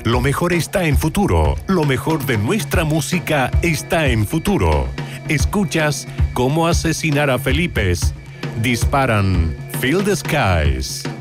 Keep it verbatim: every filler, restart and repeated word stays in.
Lo mejor está en Futuro. Lo mejor de nuestra música está en Futuro. Escuchas Cómo asesinar a Felipes. Disparan Feel the Skies.